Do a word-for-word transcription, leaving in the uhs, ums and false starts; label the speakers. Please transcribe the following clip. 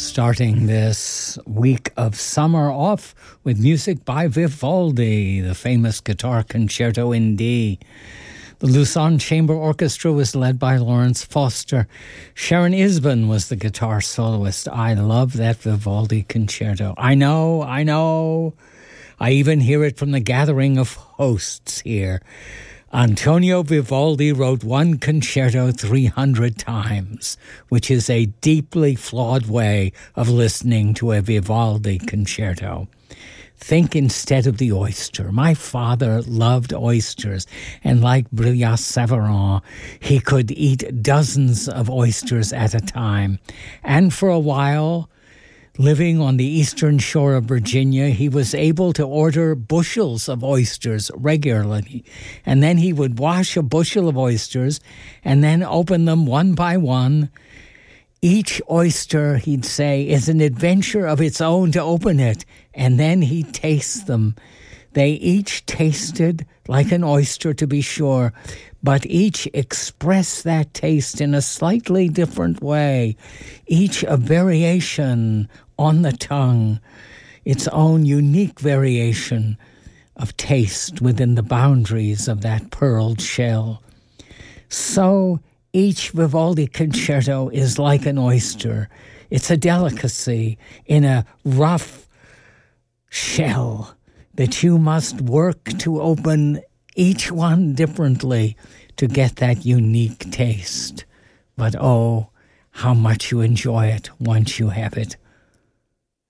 Speaker 1: Starting this week of summer off with music by Vivaldi, the famous guitar concerto in D. The Lausanne Chamber Orchestra was led by Lawrence Foster. Sharon Isbin was the guitar soloist. I love that Vivaldi concerto. I know, I know. I even hear it from the gathering of hosts here. Antonio Vivaldi wrote one concerto three hundred times, which is a deeply flawed way of listening to a Vivaldi concerto. Think instead of the oyster. My father loved oysters, and like Brillat-Savarin, he could eat dozens of oysters at a time. And for a while, living on the eastern shore of Virginia, he was able to order bushels of oysters regularly. And then he would wash a bushel of oysters and then open them one by one. Each oyster, he'd say, is an adventure of its own to open it. And then he'd taste them. They each tasted like an oyster, to be sure, but each expressed that taste in a slightly different way, each a variation on the tongue, its own unique variation of taste within the boundaries of that pearled shell. So each Vivaldi concerto is like an oyster. It's a delicacy in a rough shell that you must work to open each one differently to get that unique taste. But oh, how much you enjoy it once you have it.